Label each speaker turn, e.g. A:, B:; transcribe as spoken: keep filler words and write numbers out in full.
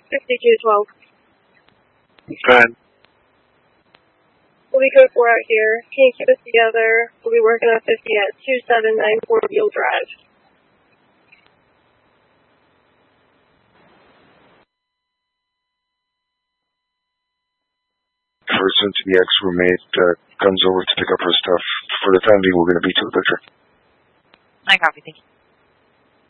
A: sixty-two twelve.
B: Go ahead.
A: We'll be code four out here. Can you keep us together? We'll be working on fifty at two seven nine four Beale Drive.
B: Person to the ex-roommate uh, comes over to pick up her stuff. For the time being, we're going to beat to the picture.
C: I copy, thank you.